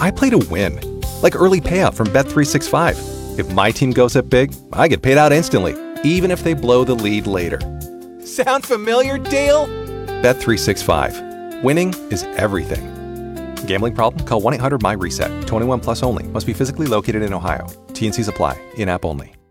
I play to win. Like early payout from Bet365. If my team goes up big, I get paid out instantly, even if they blow the lead later. Sound familiar, Dale? Bet365. Winning is everything. Gambling problem? Call 1-800-MY-RESET. 21 plus only. Must be physically located in Ohio. T&Cs apply. In-app only.